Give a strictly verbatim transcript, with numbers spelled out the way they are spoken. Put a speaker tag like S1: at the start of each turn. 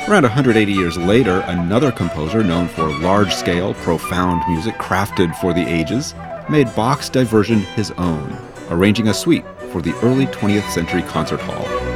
S1: Around one hundred eighty years later, another composer known for large-scale, profound music crafted for the ages made Bach's diversion his own, arranging a suite for the early twentieth century concert hall.